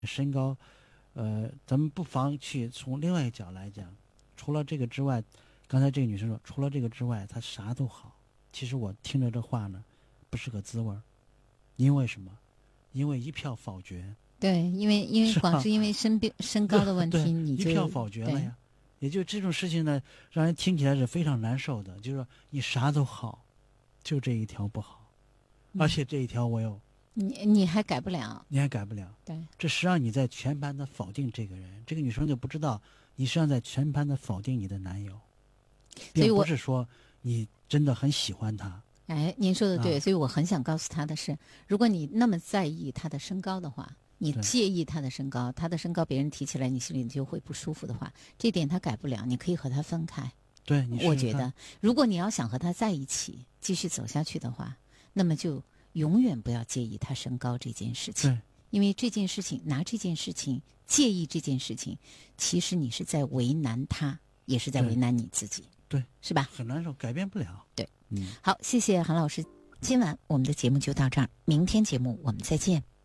身高，咱们不妨去从另外一个角来讲，除了这个之外，刚才这个女生说，除了这个之外，她啥都好。其实我听着这话呢，不是个滋味儿，因为什么？因为一票否决。 对，因为光是因为身高的问题，你就一票否决了呀。也就这种事情呢，让人听起来是非常难受的。就是说你啥都好，就这一条不好，而且这一条我有。 你还改不了， 你还改不了。 对， 这实际上你在全盘的否定这个人，这个女生就不知道你实际上在全盘的否定你的男友，并不是说你真的很喜欢他。 哎，您说的对，所以我很想告诉他的是，如果你那么在意他的身高的话，你介意他的身高，他的身高别人提起来你心里就会不舒服的话，这点他改不了，你可以和他分开。 对， 我觉得如果你要想和他在一起继续走下去的话，那么就永远不要介意他身高这件事情。因为这件事情，拿这件事情介意这件事情，其实你是在为难他，也是在为难你自己。 对， 是吧？ 很难受，改变不了。 对，好，谢谢韩老师，今晚我们的节目就到这儿，明天节目我们再见。